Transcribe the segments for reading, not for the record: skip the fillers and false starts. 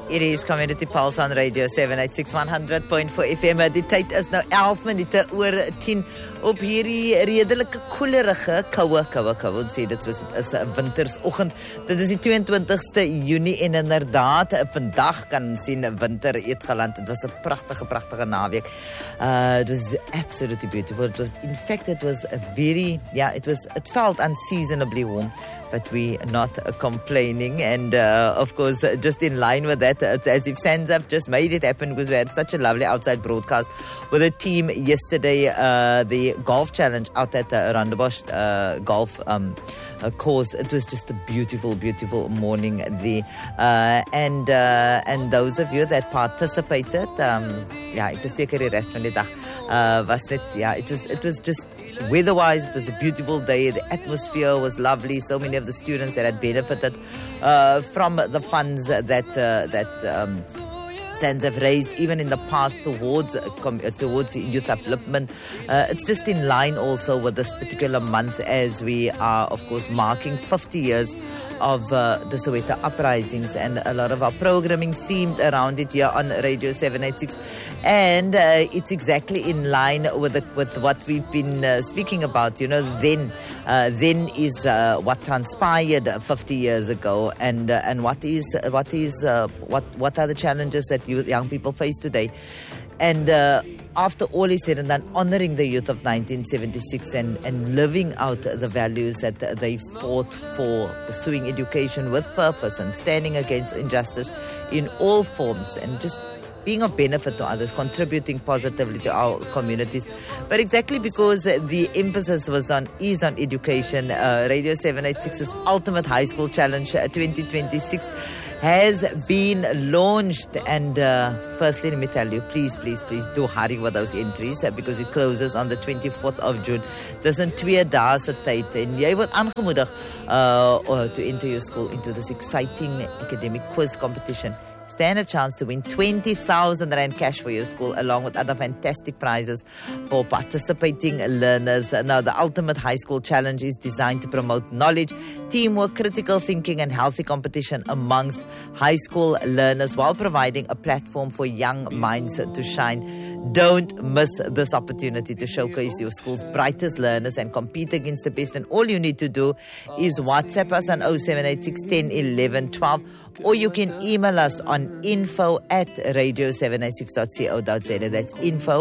It is Community Pulse on Radio 786 100.4 FM. Die tyd is nou 11 minute oor 10 op hierdie redelike koelerige koue. Ons sê dit soos dit is 'n wintersoggend. Dit is die 22ste Junie en inderdaad vandag kan sien winter het geland. Dit was 'n pragtige naweek. It was absolutely beautiful. It was, in fact, it was a very, it felt unseasonably warm. But we are not complaining, and of course, just in line with that, it's as if SANZA have just made it happen because we had such a lovely outside broadcast with a team yesterday, the golf challenge out at Rondebosch golf course. It was just a beautiful morning there, and those of you that participated, ek was seker die rest van die dag was dit, it was just weather-wise, it was a beautiful day. The atmosphere was lovely. So many of the students that had benefited from the funds that SANZA have raised, even in the past, towards youth upliftment. It's just in line also with this particular month, as we are, of course, marking 50 years of the Soweto uprisings, and a lot of our programming themed around it here on Radio 786. And it's exactly in line with what we've been speaking about. Then is what transpired 50 years ago, and what are the challenges that young people face today. And after all is said and done, honoring the youth of 1976 and living out the values that they fought for, pursuing education with purpose and standing against injustice in all forms, and just being of benefit to others, contributing positively to our communities. But exactly because the emphasis is on education, Radio 786's Ultimate High School Challenge 2026 has been launched, and firstly, let me tell you, please do hurry with those entries because it closes on the 24th of June. Dis in 2 dae se tyd, en jy word aangemoedig to enter your school into this exciting academic quiz competition. Stand a chance to win 20,000 Rand cash for your school, along with other fantastic prizes for participating learners. Now, the Ultimate High School Challenge is designed to promote knowledge, teamwork, critical thinking, and healthy competition amongst high school learners, while providing a platform for young minds to shine. Don't miss this opportunity to showcase your school's brightest learners and compete against the best. And all you need to do is WhatsApp us on 0786 10 11 12, or you can email us on info@radio786.co.za. That's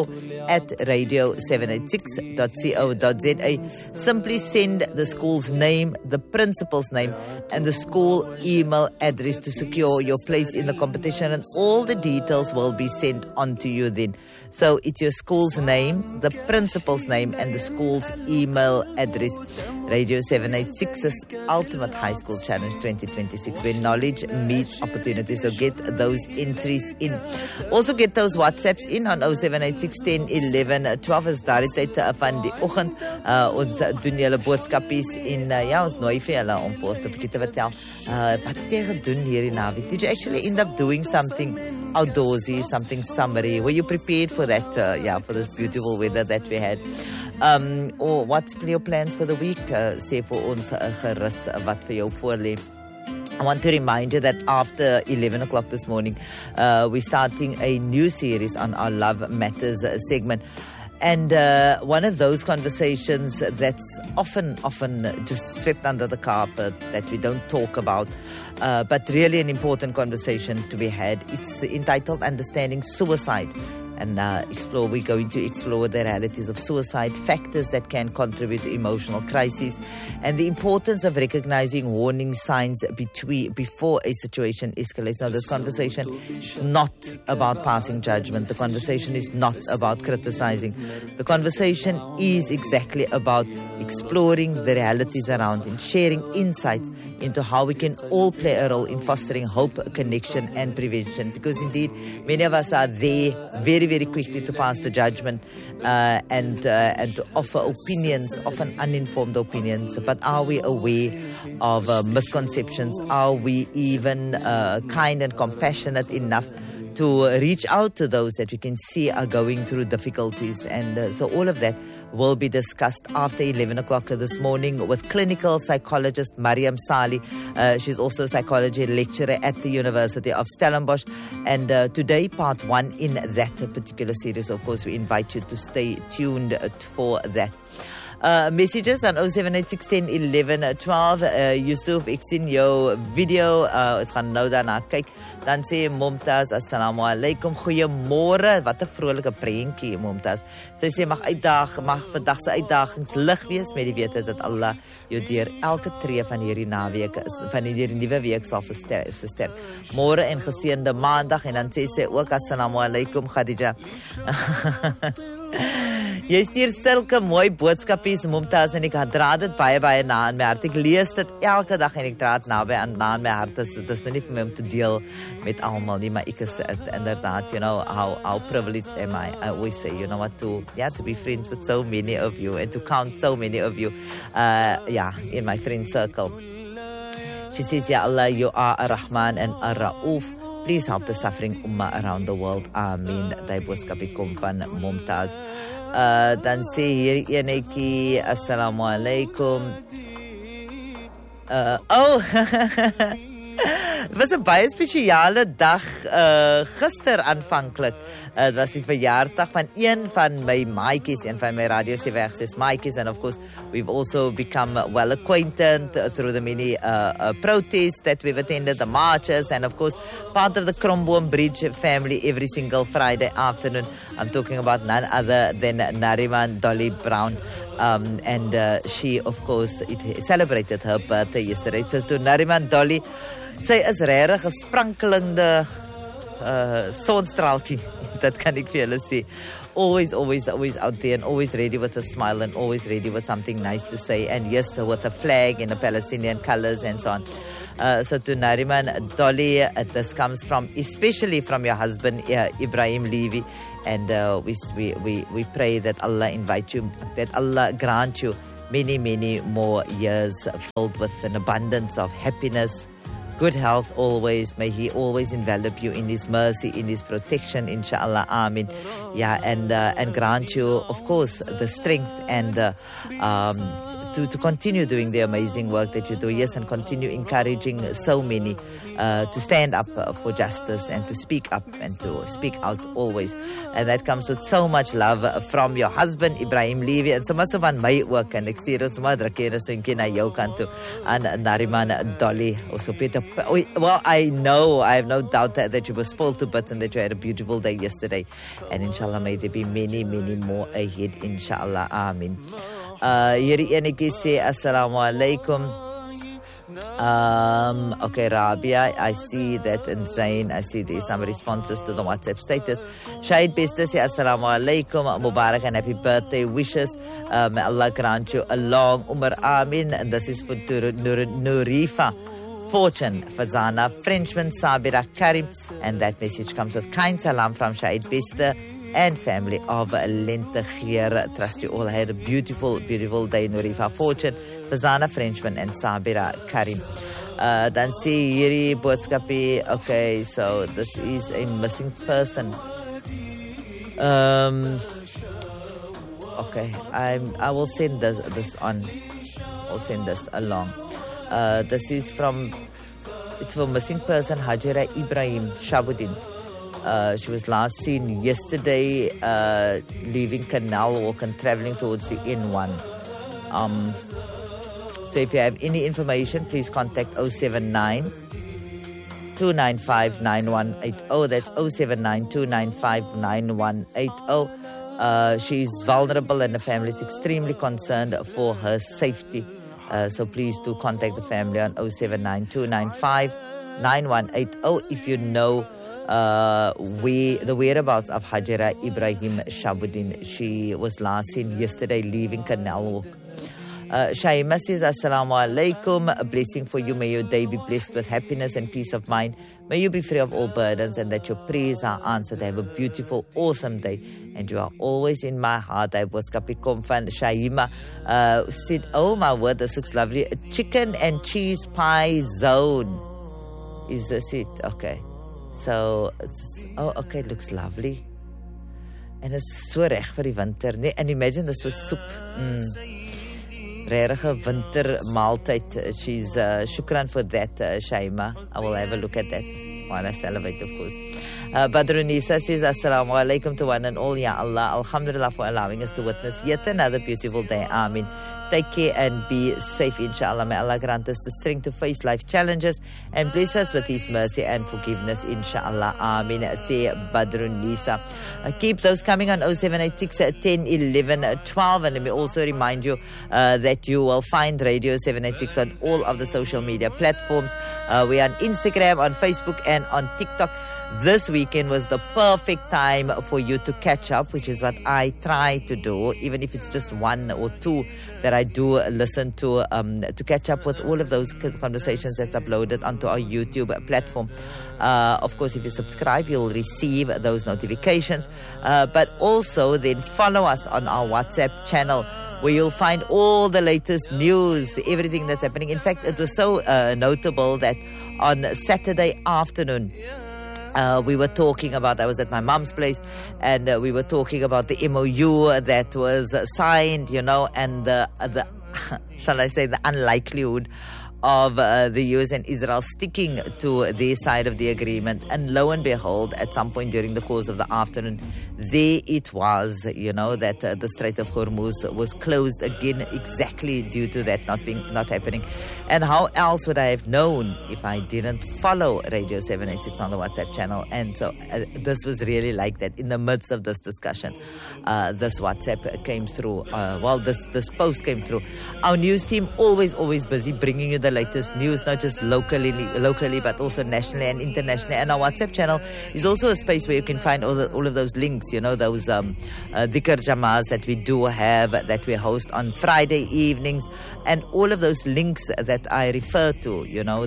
info@radio786.co.za. Simply send the school's name, the principal's name, and the school email address to secure your place in the competition, and all the details will be sent on to you then. So it's your school's name, the principal's name, and the school's email address. Radio 786's Ultimate High School Challenge 2026, where knowledge meets opportunity. So get those entries in. Also get those WhatsApps in on 0786 10 11 12 is daar die tyd van die oggend. Ons doen julle boodskapies en ons nooi vir julle om vir ons te vertel wat het jy gedoen hierdie naweek? Did you actually end up doing something outdoorsy, something summery? Were you prepared for that, for this beautiful weather that we had? Or what's your plans for the week? Sê vir ons gerus wat vir jou voorlê. I want to remind you that after 11 o'clock this morning, we're starting a new series on our Love Matters segment. And one of those conversations that's often just swept under the carpet, that we don't talk about, but really an important conversation to be had. It's entitled Understanding Suicide. And we're going to explore the realities of suicide, factors that can contribute to emotional crises, and the importance of recognizing warning signs before a situation escalates. Now, this conversation is not about passing judgment. The conversation is not about criticizing. The conversation is exactly about exploring the realities around and sharing insights into how we can all play a role in fostering hope, connection, and prevention. Because indeed, many of us are there very quickly to pass the judgment and to offer opinions, often uninformed opinions. But are we aware of misconceptions? Are we even kind and compassionate enough to reach out to those that we can see are going through difficulties. And so all of that will be discussed after 11 o'clock this morning with clinical psychologist Mariam Sali. She's also a psychology lecturer at the University of Stellenbosch. And today, part 1 in that particular series. Of course, we invite you to stay tuned for that. Messages on 07816101112. Yusuf, ek sien jou video. Ons gaan nou daarna kyk. Dan sê Mumtaz, assalamu alaikum, goeiemôre. Wat 'n vrolike prentjie, Mumtaz. Sy sê mag vandag se uitdagings lig wees met die wete dat Allah jou deur elke tree van hierdie naweek van hierdie nuwe week sal versterk. Môre en geseënde maandag. En dan sê sy ook assalamu alaikum, Khadija. Jy stuur sulke mooi boodskapies, Mumtaz, en ek dra dit baie na aan my hart. Ek lees dit elke dag en ek dra dit na aan my hart. Dit is nie vir my om te deel met almal nie, maar ek is inderdaad, how privileged am I always say, to be friends with so many of you and to count so many of you in my friend circle. She says, Ya Allah, you are Ar-Rahman and Ar-Ra'uf. Please help the suffering ummah around the world. Amen. Die boodskapie kom van Mumtaz. Dan sê hier enetjie, assalamu alaikum. Het was 'n baie spesiale dag gister aanvanklik. Dit was die verjaarsdag van een van my maatjies, een van my Radio C6 maatjies, and of course we've also become well acquainted through the many protests that we've attended, the marches, and of course part of the Kromboom Bridge family every single Friday afternoon. I'm talking about none other than Nariman Dolly Brown. And she, of course, celebrated her birthday yesterday. So to Nariman Dolly, sy is regtig 'n sprankelende sonstraaltjie. Dat kan ek vir julle sê. Always out there and always ready with a smile and always ready with something nice to say. And yes, with a flag in the Palestinian colors and so on. So to Nariman Dolly, this comes from, especially from your husband, Ibrahim Levy. And we pray that Allah grant you many more years filled with an abundance of happiness, good health always. May He always envelop you in His mercy, in His protection, inshallah. Amin. Yeah, and grant you, of course, the strength and to continue doing the amazing work that you do. Yes, and continue encouraging so many to stand up for justice and to speak up and to speak out always. And that comes with so much love from your husband, Ibrahim Levy, and so much van my ook. En ek stuur ons maar drakere soentjie na jou kant toe aan Nariman Dolly. Also, Peter, well, I have no doubt that you were spoiled to bits and that you had a beautiful day yesterday. And inshallah, may there be many more ahead, inshallah. Amin. Hierdie enetjie sê assalamu alaikum. Okay, Rabia, I see that, and Zain, I see there's some responses to the WhatsApp status. Shahid Besta say assalamu alaikum, Mubarak and happy birthday wishes. May Allah grant you a long umar, amin. And this is for Nurifa Fortune, Fazana Frenchman, Sabira Karim, and that message comes with kind salam from Shahid Besta and family of Lentegeer. Trust you all had a beautiful day, Nurifa Fortune, Fazana Frenchman and Sabira Karim. Dan sê hierdie boodskapie, okay, so this is a missing person. Okay, I will send this on. I'll send this along. This is it's for missing person Hajira Ibrahim Shabuddin. She was last seen yesterday leaving Canal Walk and traveling towards the N1. So if you have any information, please contact 079 295 9180. That's 079 295 9180. She's vulnerable and the family is extremely concerned for her safety. So please do contact the family on 079 295 9180 if you know the whereabouts of Hajira Ibrahim Shabuddin. She was last seen yesterday leaving Canal Walk. Shaima says, Assalamu alaikum. A blessing for you. May your day be blessed with happiness and peace of mind. May you be free of all burdens and that your prayers are answered. Have a beautiful, awesome day. And you are always in my heart. I was kapikom van Shaima. Said, oh my word, this looks lovely. A chicken and cheese pie zone. Is this it? Okay. So, okay, it looks lovely. En is so reg vir die winter, nee? And imagine this was soep. Regte winter maaltyd. She's shukran for that, Shaima. I will have a look at that while I celebrate, of course. Badrunisa says, Assalamu alaikum to one and all. Ya Allah, Alhamdulillah for allowing us to witness yet another beautiful day. Amin. Take care and be safe, inshallah. May Allah grant us the strength to face life challenges and bless us with His mercy and forgiveness, inshallah. Amin. Say Badrunisa. Keep those coming on 0786 10 11 12. And let me also remind you that you will find Radio 786 on all of the social media platforms. We are on Instagram, on Facebook, and on TikTok. This weekend was the perfect time for you to catch up, which is what I try to do, even if it's just one or two that I do listen to catch up with all of those conversations that's uploaded onto our YouTube platform. Of course, if you subscribe, you'll receive those notifications. But also then follow us on our WhatsApp channel, where you'll find all the latest news, everything that's happening. In fact, it was so notable that on Saturday afternoon, we were talking about, I was at my mom's place, and we were talking about the MOU that was signed, and the shall I say, the unlikelihood of the US and Israel sticking to their side of the agreement. And lo and behold, at some point during the course of the afternoon, there it was, that the Strait of Hormuz was closed again, exactly due to that not happening. And how else would I have known if I didn't follow Radio 786 on the WhatsApp channel? And so this was really like that. In the midst of this discussion, this WhatsApp came through. This post came through. Our news team always busy bringing you the latest news, not just locally, but also nationally and internationally. And our WhatsApp channel is also a space where you can find all of those links, those dhikr jamaas that we do have, that we host on Friday evenings, and all of those links that I refer to,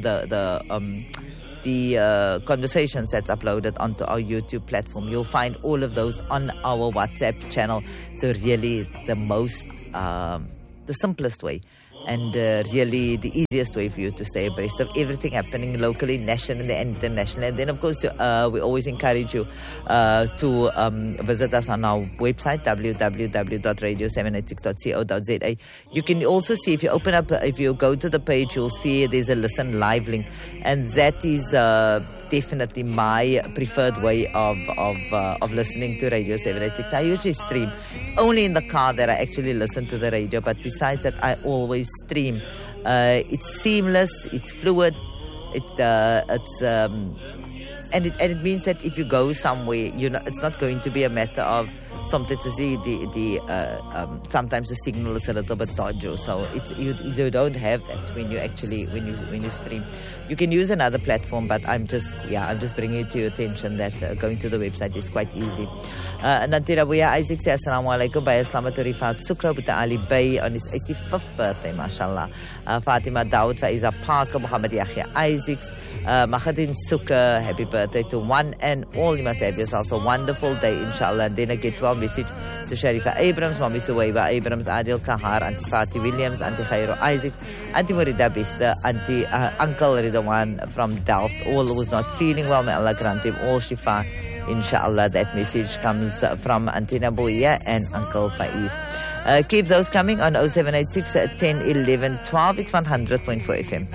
the conversations that's uploaded onto our YouTube platform. You'll find all of those on our WhatsApp channel. So really the simplest way and really the easiest way for you to stay abreast of everything happening locally, nationally and internationally. And then of course we always encourage you to visit us on our website, www.radio786.co.za. You can also see, if you go to the page, you'll see there's a listen live link, and that is definitely my preferred way of listening to Radio 786. I usually stream. It's only in the car that I actually listen to the radio, but besides that, I always stream. It's seamless, it's fluid, and it means that if you go somewhere, it's not going to be a matter of sometimes sometimes the signal is a little bit dodgy, so you don't have that when you stream. You can use another platform, but I'm just bringing it to your attention that going to the website is quite easy. Nantira Buya Isaac says, Assalamu alaikum, by Islama to Rifat Sukha with Ali Bay on his 85th birthday, mashallah. Fatima Dawood, Faiza Parker, Muhammad Yahya Isaacs, Mahadin Sukha, happy birthday to one and all. You must have yourselves a wonderful day, inshallah. And then I get 12 message to Sharifa Abrams, Mami Suwaiba Abrams, Adil Kahar, Auntie Fatih Williams, Auntie Khairo Isaacs, Auntie Murida Bista, Auntie Uncle Ridwan from Delft, all who was not feeling well. May Allah grant him all shifa, inshallah. That message comes from Auntie Nabuya and Uncle Faiz. Keep those coming on 0786 10 11 12. It's 100.4 FM.